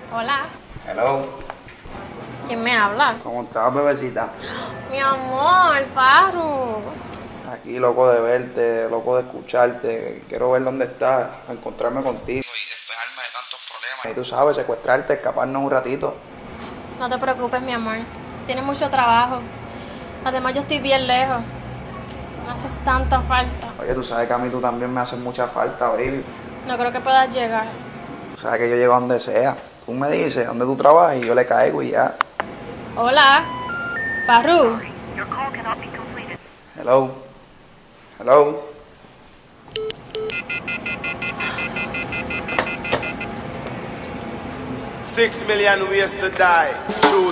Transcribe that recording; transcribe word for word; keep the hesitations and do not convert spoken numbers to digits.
Hola. Hello. ¿Quién me habla? ¿Cómo estás, bebecita? Mi amor, Farru. Aquí, loco de verte, loco de escucharte. Quiero ver dónde estás, encontrarme contigo y despejarme de tantos problemas. Y tú sabes, secuestrarte, escaparnos un ratito. No te preocupes, mi amor. Tienes mucho trabajo. Además, yo estoy bien lejos. Me haces tanta falta. Oye, tú sabes que a mí tú también me haces mucha falta, baby. No creo que puedas llegar. Tú sabes que yo llego a donde sea. Tú me dices dónde tú trabajas y yo le caigo y ya. Hola. Farru. Hello. Hello. Six million ways to die. Choose